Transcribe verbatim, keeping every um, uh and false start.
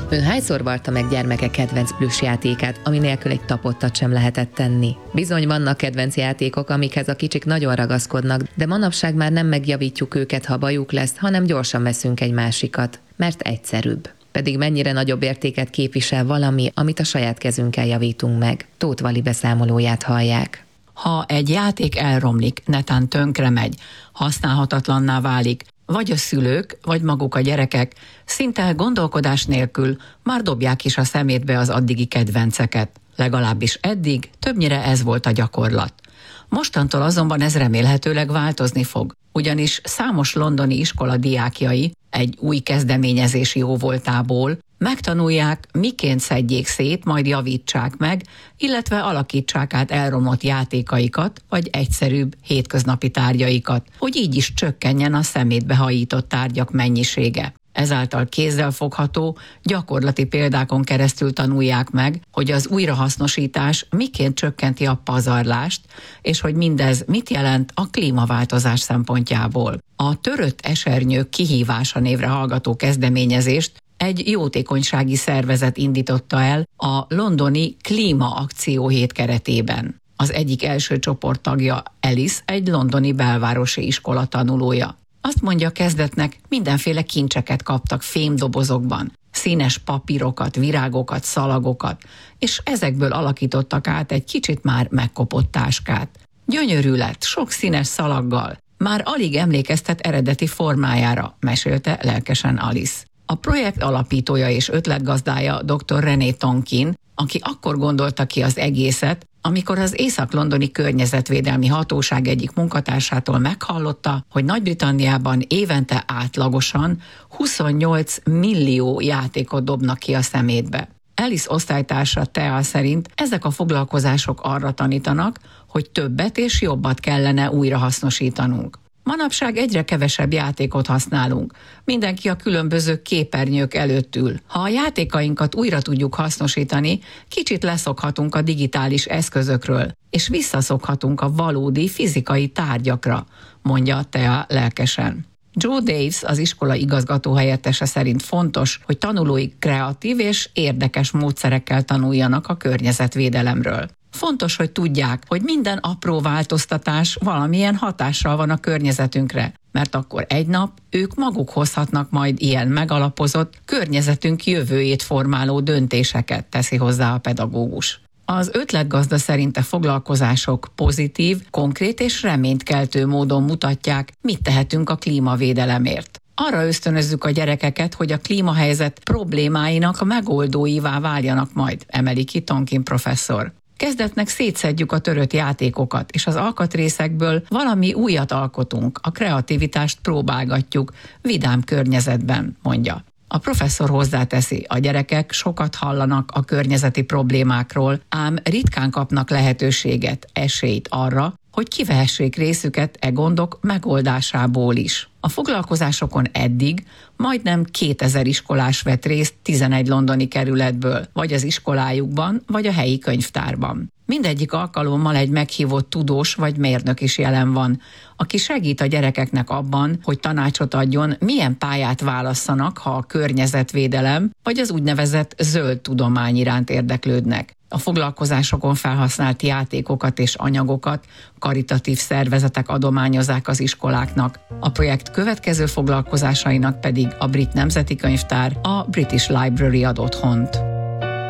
Ön hányszor varta meg gyermeke kedvenc plüssjátékát, ami nélkül egy tapottat sem lehetett tenni? Bizony vannak kedvenc játékok, amikhez a kicsik nagyon ragaszkodnak, de manapság már nem megjavítjuk őket, ha bajuk lesz, hanem gyorsan veszünk egy másikat, mert egyszerűbb. Pedig mennyire nagyobb értéket képvisel valami, amit a saját kezünkkel javítunk meg. Tóth Vali beszámolóját hallják. Ha egy játék elromlik, netán tönkre megy, használhatatlanná válik, vagy a szülők, vagy maguk a gyerekek szinte gondolkodás nélkül már dobják is a szemétbe az addigi kedvenceket. Legalábbis eddig többnyire ez volt a gyakorlat. Mostantól azonban ez remélhetőleg változni fog, ugyanis számos londoni iskola diákjai egy új kezdeményezési jóvoltából megtanulják, miként szedjék szét, majd javítsák meg, illetve alakítsák át elromlott játékaikat, vagy egyszerűbb hétköznapi tárgyaikat, hogy így is csökkenjen a szemétbe hajított tárgyak mennyisége. Ezáltal kézzelfogható, gyakorlati példákon keresztül tanulják meg, hogy az újrahasznosítás miként csökkenti a pazarlást, és hogy mindez mit jelent a klímaváltozás szempontjából. A Törött esernyők kihívása névre hallgató kezdeményezést egy jótékonysági szervezet indította el a londoni klímaakcióhét keretében. Az egyik első csoporttagja Alice, egy londoni belvárosi iskola tanulója. Azt mondja, kezdetnek mindenféle kincseket kaptak fémdobozokban, színes papírokat, virágokat, szalagokat, és ezekből alakítottak át egy kicsit már megkopott táskát. Gyönyörű lett, sok színes szalaggal, már alig emlékeztet eredeti formájára, mesélte lelkesen Alice. A projekt alapítója és ötletgazdája dr. René Tonkin, aki akkor gondolta ki az egészet, amikor az észak-londoni környezetvédelmi hatóság egyik munkatársától meghallotta, hogy Nagy-Britanniában évente átlagosan huszonnyolc millió játékot dobnak ki a szemétbe. Alice osztálytársa Thea szerint ezek a foglalkozások arra tanítanak, hogy többet és jobbat kellene újrahasznosítanunk. Manapság egyre kevesebb játékot használunk. Mindenki a különböző képernyők előtt ül. Ha a játékainkat újra tudjuk hasznosítani, kicsit leszokhatunk a digitális eszközökről, és visszaszokhatunk a valódi fizikai tárgyakra, mondja Thea lelkesen. Joe Davis, az iskola igazgató helyettese szerint fontos, hogy tanulóik kreatív és érdekes módszerekkel tanuljanak a környezetvédelemről. Fontos, hogy tudják, hogy minden apró változtatás valamilyen hatással van a környezetünkre, mert akkor egy nap ők maguk hozhatnak majd ilyen megalapozott, környezetünk jövőjét formáló döntéseket, teszi hozzá a pedagógus. Az ötletgazda szerint a foglalkozások pozitív, konkrét és reménykeltő módon mutatják, mit tehetünk a klímavédelemért. Arra ösztönözzük a gyerekeket, hogy a klímahelyzet problémáinak a megoldóivá váljanak majd, emeli ki Tonkin professzor. Kezdetnek szétszedjük a törött játékokat, és az alkatrészekből valami újat alkotunk, a kreativitást próbálgatjuk vidám környezetben, mondja. A professzor hozzáteszi, a gyerekek sokat hallanak a környezeti problémákról, ám ritkán kapnak lehetőséget, esélyt arra, hogy kivehessék részüket e gondok megoldásából is. A foglalkozásokon eddig majdnem kétezer iskolás vett részt tizenegy londoni kerületből, vagy az iskolájukban, vagy a helyi könyvtárban. Mindegyik alkalommal egy meghívott tudós vagy mérnök is jelen van, aki segít a gyerekeknek abban, hogy tanácsot adjon, milyen pályát válasszanak, ha a környezetvédelem vagy az úgynevezett zöld tudomány iránt érdeklődnek. A foglalkozásokon felhasznált játékokat és anyagokat karitatív szervezetek adományozzák az iskoláknak. A projekt következő foglalkozásainak pedig a Brit Nemzeti Könyvtár, a British Library ad otthont.